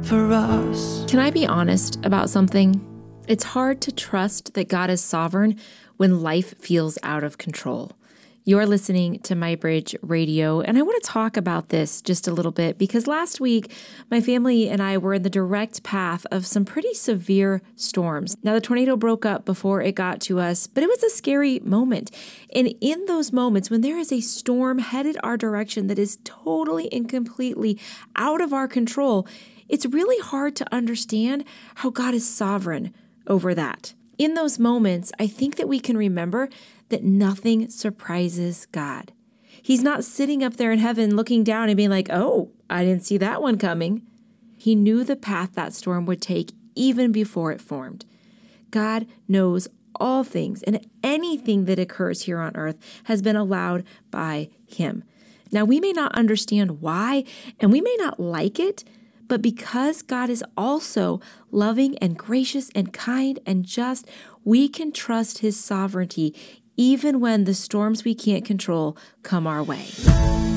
for us. Can I be honest about something? It's hard to trust that God is sovereign when life feels out of control. You're listening to MyBridge Radio, and I want to talk about this just a little bit because last week, my family and I were in the direct path of some pretty severe storms. Now, the tornado broke up before it got to us, but it was a scary moment. And in those moments, when there is a storm headed our direction that is totally and completely out of our control, it's really hard to understand how God is sovereign over that. In those moments, I think that we can remember that nothing surprises God. He's not sitting up there in heaven looking down and being like, oh, I didn't see that one coming. He knew the path that storm would take even before it formed. God knows all things, and anything that occurs here on earth has been allowed by Him. Now, we may not understand why, and we may not like it, but because God is also loving and gracious and kind and just, we can trust His sovereignty even when the storms we can't control come our way.